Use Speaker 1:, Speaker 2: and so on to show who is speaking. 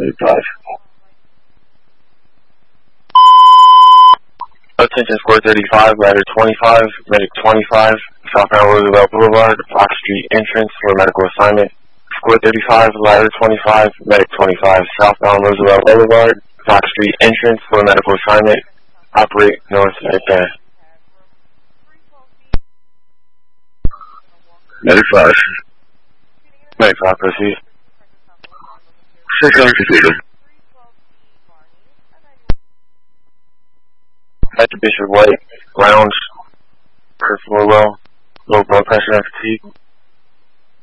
Speaker 1: 5.
Speaker 2: Attention square 35, ladder 25, medic 25, southbound Roosevelt Boulevard, Fox Street entrance for medical assignment. Square 35, ladder 25, medic 25, southbound Roosevelt Boulevard, Fox Street entrance for medical assignment. Operate north right there.
Speaker 1: Medic 5.
Speaker 2: Medic 5, proceed.
Speaker 1: 6 hours completed.
Speaker 2: At the Bishop White Lounge, peripheral low blood pressure and fatigue.